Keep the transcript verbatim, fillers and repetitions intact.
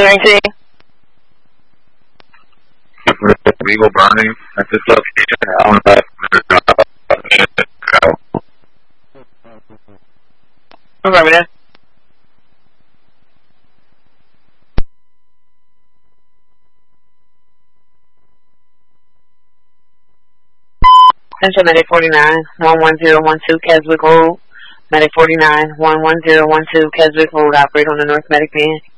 nineteen. Legal burning at this location. I don't know if Okay, man. Central Medic forty-nine, one one zero one two Keswick Road. Medic forty-nine, one one zero one two Keswick Road. Operate on the North Medic van.